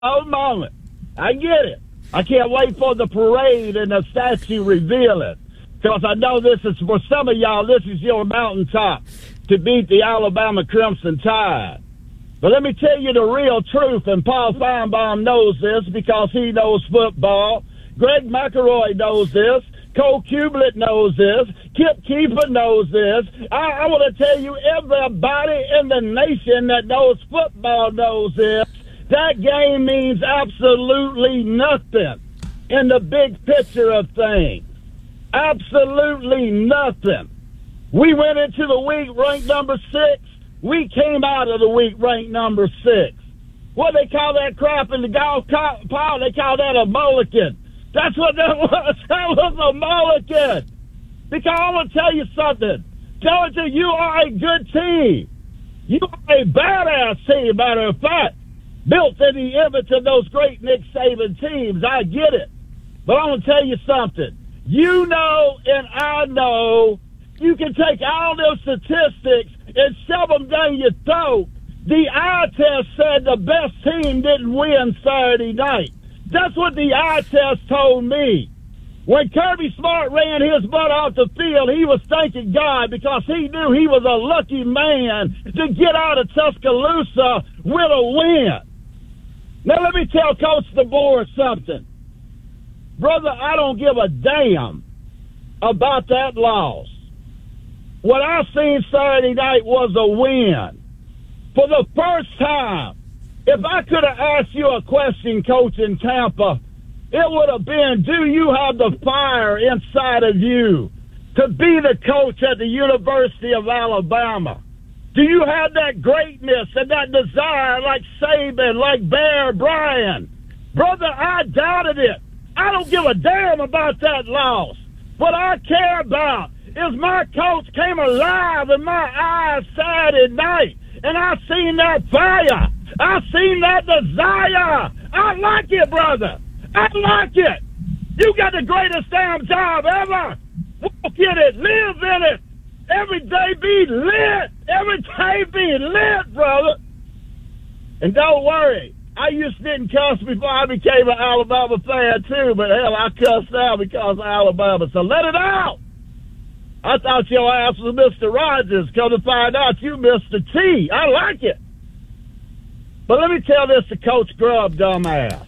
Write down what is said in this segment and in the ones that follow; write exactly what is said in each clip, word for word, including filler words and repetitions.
Oh, moment. I get it. I can't wait for the parade and the statue revealing. Because I know this is, for some of y'all, this is your mountaintop to beat the Alabama Crimson Tide. But let me tell you the real truth, and Paul Feinbaum knows this because he knows football. Greg McElroy knows this. Cole Kublet knows this. Kip Keefer knows this. I, I want to tell you, everybody in the nation that knows football knows this. That game means absolutely nothing in the big picture of things. Absolutely nothing. We went into the week ranked number six. We came out of the week ranked number six. What they call that crap in the golf pile? They call that a mulligan. That's what that was. That was a mulligan. Because I'm going to tell you something. Georgia, you are a good team. You are a badass team, matter of fact. Built in the image of those great Nick Saban teams. I get it. But I'm going to tell you something. You know and I know you can take all those statistics and shove them down your throat. The eye test said the best team didn't win Saturday night. That's what the eye test told me. When Kirby Smart ran his butt off the field, he was thanking God because he knew he was a lucky man to get out of Tuscaloosa with a win. Now let me tell Coach DeBoer something. Brother, I don't give a damn about that loss. What I seen Saturday night was a win. For the first time, if I could have asked you a question, Coach, in Tampa, it would have been, do you have the fire inside of you to be the coach at the University of Alabama? Do you have that greatness and that desire like Saban, like Bear Bryant? Brother, I doubted it. I don't give a damn about that loss. What I care about is my coach came alive in my eyes Saturday night, and I seen that fire. I seen that desire. I like it, brother. I like it. You got the greatest damn job ever. Walk in it. Live in it. Every day be lit. Every day be lit, brother. And don't worry. I used to didn't cuss before I became an Alabama fan, too. But, hell, I cuss now because of Alabama. So let it out. I thought your ass was Mister Rogers. Come to find out you Mister T. I like it. But let me tell this to Coach Grubb, dumbass.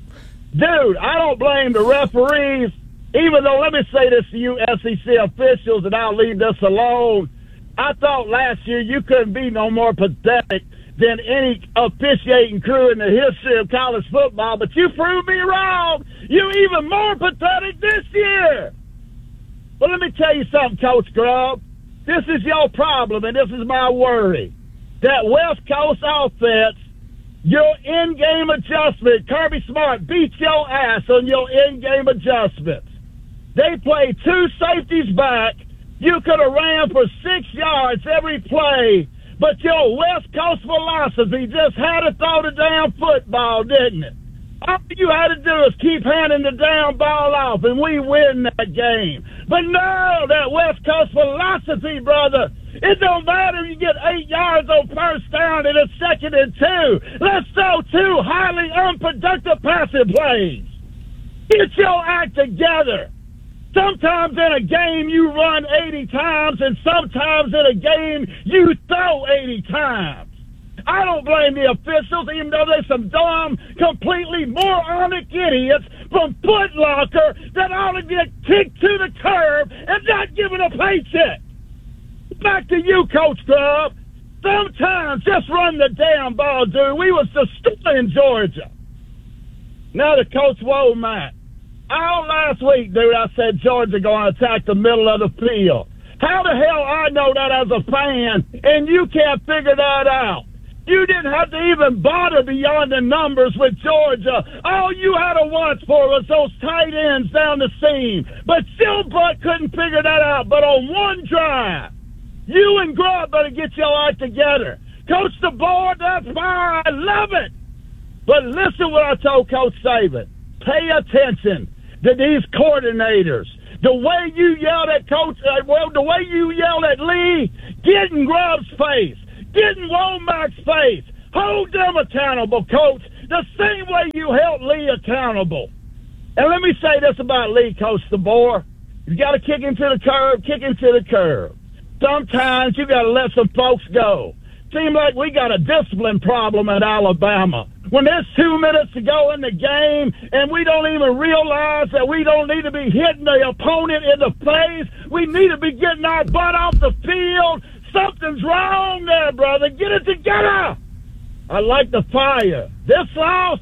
Dude, I don't blame the referees, even though, let me say this to you S E C officials, and I'll leave this alone. I thought last year you couldn't be no more pathetic than any officiating crew in the history of college football, but you proved me wrong. You're even more pathetic this year. But let me tell you something, Coach Grubb. This is your problem, and this is my worry. That West Coast offense, your in-game adjustment, Kirby Smart beat your ass on your in-game adjustments. They played two safeties back. You could have ran for six yards every play, but your West Coast philosophy just had to throw the damn football, didn't it? All you had to do is keep handing the damn ball off, and we win that game. But no, that West Coast philosophy, brother, it don't matter if you get eight yards on first down and it's second and two. Let's throw two highly unproductive passing plays. Get your act together. Sometimes in a game you run eighty times, and sometimes in a game you throw eighty times. I don't blame the officials, even though they're some dumb, completely moronic idiots from Foot Locker that ought to get kicked to the curb and not given a paycheck. Back to you, Coach Grubb. Sometimes just run the damn ball, dude. We was destroying Georgia. Now to Coach Womack. All last week, dude, I said Georgia going to attack the middle of the field. How the hell I know that as a fan, and you can't figure that out? You didn't have to even bother beyond the numbers with Georgia. All you had to watch for was those tight ends down the seam. But Silbutt couldn't figure that out. But on one drive, you and Grubb better get your act together. Coach DeBoer, that's fire. I love it. But listen what I told Coach Saban. Pay attention to these coordinators. The way you yelled at Coach, uh, well, the way you yelled at Lee, get in Grubb's face. Get in Womack's face. Hold them accountable, Coach. The same way you held Lee accountable. And let me say this about Lee, Coach DeBoer. You got to kick him to the curb, kick him to the curb. Sometimes you got to let some folks go. Seems like we got a discipline problem at Alabama. When there's two minutes to go in the game and we don't even realize that we don't need to be hitting the opponent in the face, we need to be getting our butt off the field. Something's wrong there, brother. Get it together. I like the fire. This loss,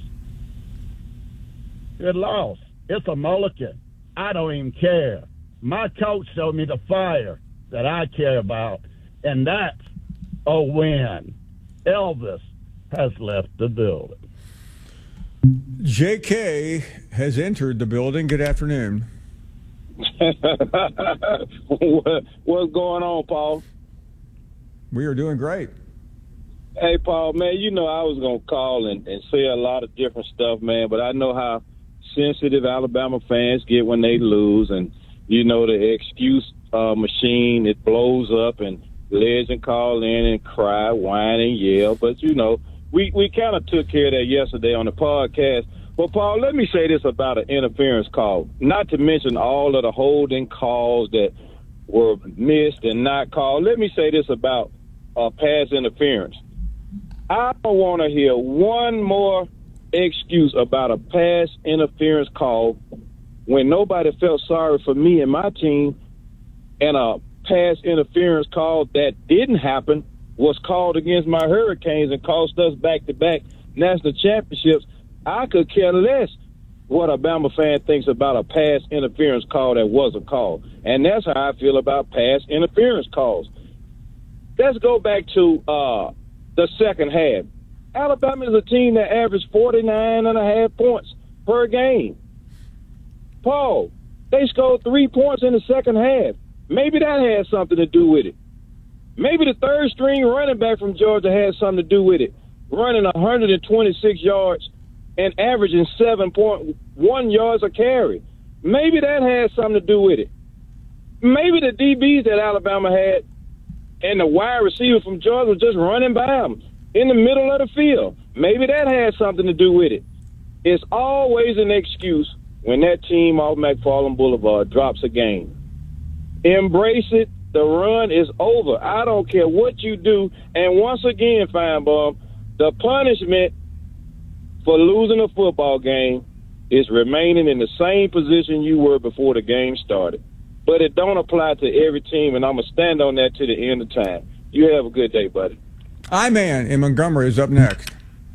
good loss. It's a mulligan. I don't even care. My coach showed me the fire that I care about, and that's a win. Elvis has left the building. J K has entered the building. Good afternoon. What's going on, Paul? We are doing great. Hey, Paul, man, you know I was going to call and, and say a lot of different stuff, man, but I know how sensitive Alabama fans get when they lose, and, you know, the excuse uh, machine, it blows up, and legend call in and cry, whine, and yell. But, you know, we, we kind of took care of that yesterday on the podcast. Well, Paul, let me say this about an interference call, not to mention all of the holding calls that were missed and not called. Let me say this about uh, pass interference. I don't want to hear one more excuse about a pass interference call when nobody felt sorry for me and my team, and a pass interference call that didn't happen was called against my Hurricanes and cost us back-to-back national championships. I could care less what a Bama fan thinks about a pass interference call that wasn't called. And that's how I feel about pass interference calls. Let's go back to uh, the second half. Alabama is a team that averaged forty-nine and a half points per game. Paul, they scored three points in the second half. Maybe that had something to do with it. Maybe the third string running back from Georgia had something to do with it, running one hundred twenty-six yards and averaging seven point one yards a carry. Maybe that had something to do with it. Maybe the D Bs that Alabama had and the wide receiver from Georgia was just running by them in the middle of the field. Maybe that had something to do with it. It's always an excuse when that team off McFarland Boulevard drops a game. Embrace it. The run is over. I don't care what you do. And once again, Feinbaum, the punishment for losing a football game is remaining in the same position you were before the game started. But it don't apply to every team, and I'm going to stand on that to the end of time. You have a good day, buddy. I-Man in Montgomery is up next.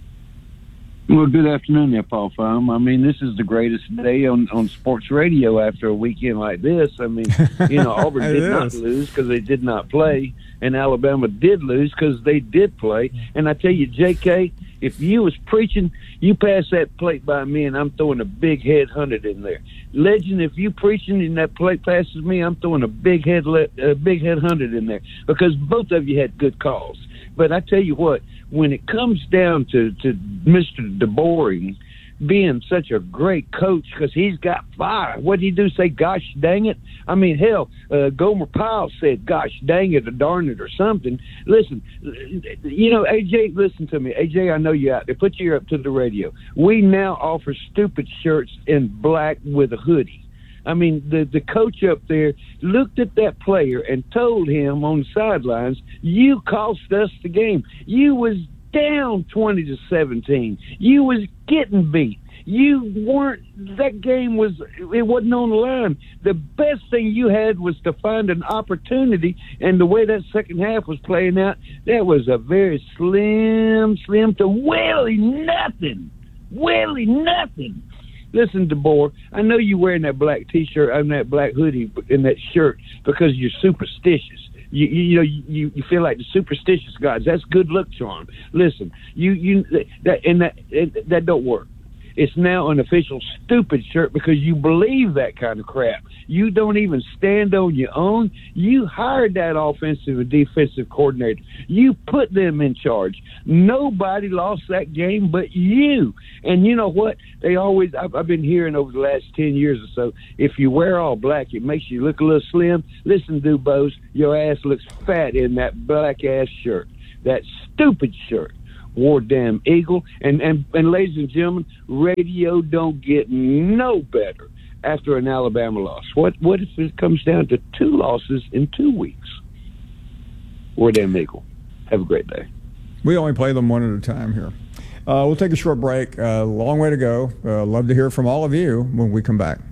Well, good afternoon there, Paul Fum. I mean, this is the greatest day on, on sports radio after a weekend like this. I mean, you know, Auburn did is. not lose because they did not play, and Alabama did lose because they did play. And I tell you, J K, if you was preaching, you pass that plate by me, and I'm throwing a big head hundred in there. Legend, if you preaching and that plate passes me, I'm throwing a big head le- a big head hundred in there because both of you had good calls. But I tell you what, when it comes down to, to Mister DeBoer being such a great coach because he's got fire, what did he do? Say, gosh dang it? I mean, hell, uh, Gomer Pyle said, gosh dang it or darn it or something. Listen, you know, A J, listen to me. A J, I know you out there. Put your ear up to the radio. We now offer stupid shirts in black with a hoodie. I mean, the, the coach up there looked at that player and told him on the sidelines, you cost us the game. You was down twenty to seventeen. You was getting beat. You weren't, that game was, it wasn't on the line. The best thing you had was to find an opportunity, and the way that second half was playing out, that was a very slim, slim to willy nothing. Willy nothing. Listen, DeBoer, I know you're wearing that black T-shirt and that black hoodie and that shirt because you're superstitious. You, you, you know, you, you feel like the superstitious gods. That's good luck charm. Listen, you, you, that, and that, that don't work. It's now an official stupid shirt because you believe that kind of crap. You don't even stand on your own. You hired that offensive and defensive coordinator. You put them in charge. Nobody lost that game but you. And you know what? They always, I've, I've been hearing over the last ten years or so, if you wear all black, it makes you look a little slim. Listen, Dubose, your ass looks fat in that black-ass shirt, that stupid shirt. War Damn Eagle. And, and, and ladies and gentlemen, radio don't get no better after an Alabama loss. What what if it comes down to two losses in two weeks? War Damn Eagle. Have a great day. We only play them one at a time here. Uh, we'll take a short break. A uh, long way to go. Uh, love to hear from all of you when we come back.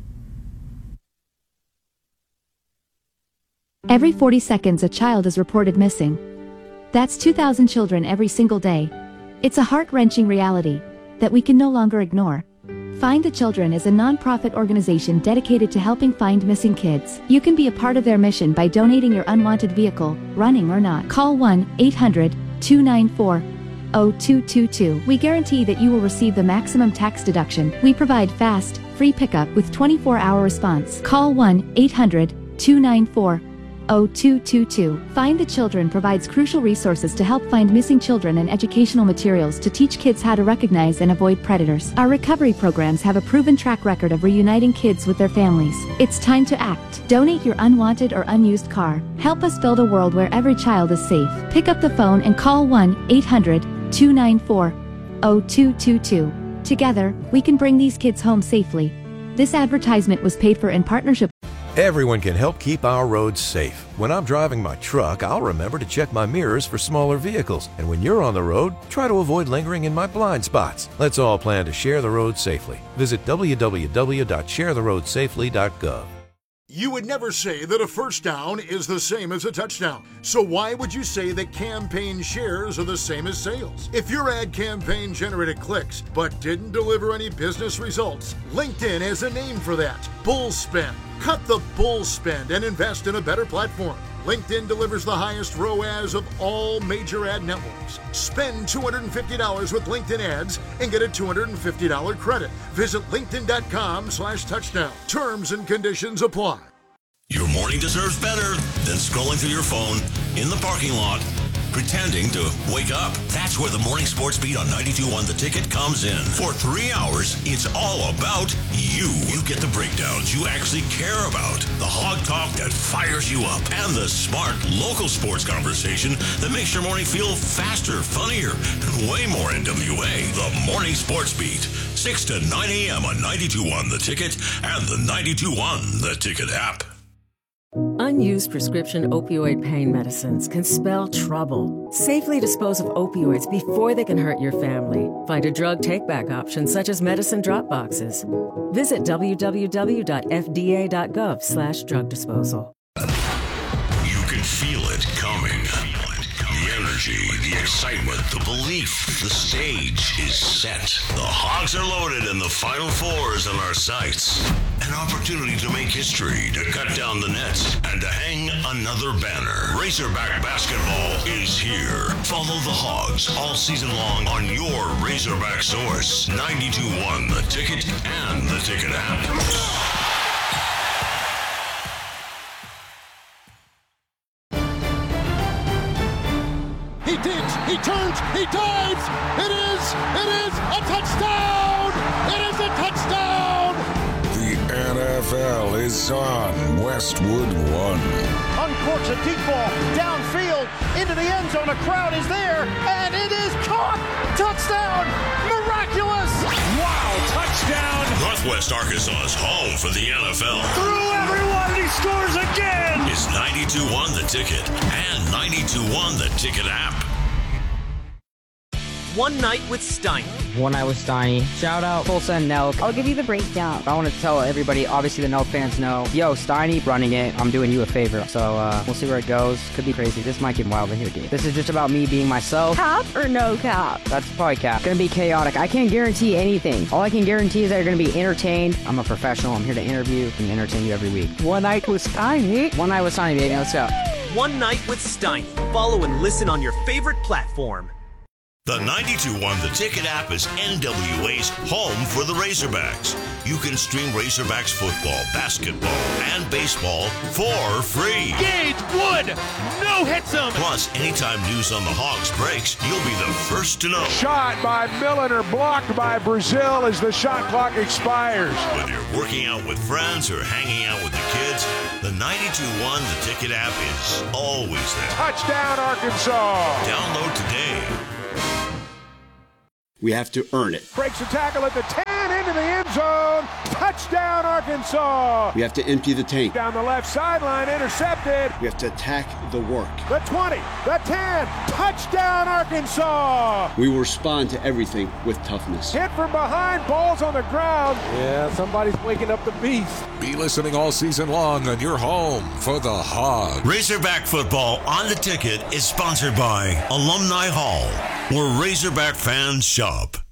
Every forty seconds, a child is reported missing. That's two thousand children every single day. It's a heart-wrenching reality that we can no longer ignore. Find the Children is a non-profit organization dedicated to helping find missing kids. You can be a part of their mission by donating your unwanted vehicle, running or not. Call one eight hundred two nine four zero two two two. We guarantee that you will receive the maximum tax deduction. We provide fast, free pickup with twenty-four hour response. Call one eight hundred two nine four zero two two two. Find the Children provides crucial resources to help find missing children and educational materials to teach kids how to recognize and avoid predators. Our recovery programs have a proven track record of reuniting kids with their families. It's time to act. Donate your unwanted or unused car. Help us build a world where every child is safe. Pick up the phone and call one eight hundred two nine four zero two two two. Together, we can bring these kids home safely. This advertisement was paid for in partnership. Everyone can help keep our roads safe. When I'm driving my truck, I'll remember to check my mirrors for smaller vehicles. And when you're on the road, try to avoid lingering in my blind spots. Let's all plan to share the road safely. Visit w w w dot share the road safely dot gov. You would never say that a first down is the same as a touchdown. So why would you say that campaign shares are the same as sales? If your ad campaign generated clicks but didn't deliver any business results, LinkedIn has a name for that: bull spend. Cut the bull spend and invest in a better platform. LinkedIn delivers the highest R O A S of all major ad networks. Spend two hundred fifty dollars with LinkedIn ads and get a two hundred fifty dollars credit. Visit linkedin.com slash touchdown. Terms and conditions apply. Your morning deserves better than scrolling through your phone in the parking lot, pretending to wake up. That's where the Morning Sports Beat on ninety-two point one The Ticket comes in. For three hours, it's all about you. You get the breakdowns you actually care about, the hog talk that fires you up, and the smart local sports conversation that makes your morning feel faster, funnier, and way more N W A. The Morning Sports Beat, six to nine a.m. on ninety-two point one The Ticket and the ninety-two point one The Ticket app. Unused prescription opioid pain medicines can spell trouble. Safely dispose of opioids before they can hurt your family. Find a drug take-back option such as medicine drop boxes. Visit w w w dot f d a dot gov slash drug disposal. You can feel it coming. The energy, the excitement, the belief. The stage is set. The Hogs are loaded and the Final Fours in our sights. An opportunity to make history, to cut down the nets, and to hang another banner. Razorback basketball is here. Follow the Hogs all season long on your Razorback source. ninety-two point one The Ticket and the Ticket app. He digs, he turns, he dives. It is, it is a touchdown. It is a touchdown. The N F L is on Westwood One. Uncorks a deep ball downfield into the end zone. A crowd is there, and it is caught. Touchdown. Miraculous. Wow, touchdown. Northwest Arkansas's home for the N F L. Through everyone, he scores again. It's ninety-two point one The Ticket and ninety-two point one The Ticket app. One Night with Steiny. One Night with Steiny. Shout out Tulsa and Nelk. I'll give you the breakdown. I want to tell everybody, obviously the Nelk fans know, yo, Steiny running it, I'm doing you a favor. So uh, we'll see where it goes. Could be crazy. This might get wild in here, dude. This is just about me being myself. Cap or no cap? That's probably cap. Gonna be chaotic. I can't guarantee anything. All I can guarantee is that you're gonna be entertained. I'm a professional. I'm here to interview and entertain you every week. One Night with Steiny. One Night with Steiny, baby. Let's go. One Night with Steiny. Follow and listen on your favorite platform. The ninety-two point one The Ticket app is N W A's home for the Razorbacks. You can stream Razorbacks football, basketball, and baseball for free. Gage Wood, no hits him. Plus, anytime news on the Hogs breaks, you'll be the first to know. Shot by Milliner, blocked by Brazil as the shot clock expires. Whether you're working out with friends or hanging out with the kids, the ninety-two point one The Ticket app is always there. Touchdown, Arkansas. Download today. We have to earn it. Breaks a tackle at the ten, into the end zone. Touchdown, Arkansas. We have to empty the tank. Down the left sideline, intercepted. We have to attack the work. The twenty, the ten, touchdown, Arkansas. We will respond to everything with toughness. Hit from behind, balls on the ground. Yeah, somebody's waking up the beast. Be listening all season long on your home for the Hogs. Razorback football on the ticket is sponsored by Alumni Hall, where Razorback fans shop.